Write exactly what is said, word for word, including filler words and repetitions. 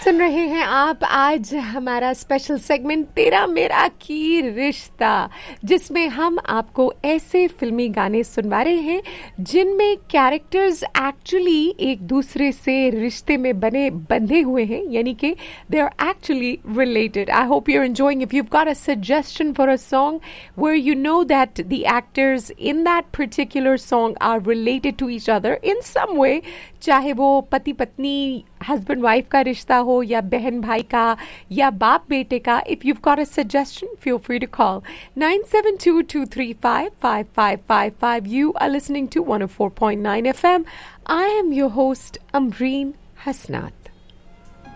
सुन रहे हैं आप आज हमारा स्पेशल सेगमेंट तेरा मेरा की रिश्ता, जिसमें हम आपको ऐसे फिल्मी गाने सुनवा रहे हैं जिनमें कैरेक्टर्स एक्चुअली एक दूसरे से रिश्ते में बने बंधे हुए हैं, यानी कि they are actually related. I hope you are enjoying. If you got a suggestion for a song where you know that the actors in that particular song are related to each other in सम वे, चाहे वो पति पत्नी husband wife का रिश्ता हो या बहन भाई का या बाप बेटे का, if you've got a suggestion, feel free to call nine seven two, two three five, five five five five. You are listening to one oh four point nine F M. I am your host, Amreen Hasnat.